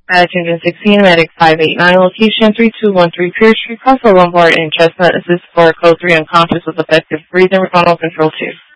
Badge Engine 16, Medic 589, location 3213 Pierce Street, Crossville Lombard, and Chestnut. Assist for code 3 unconscious with effective breathing with control 2.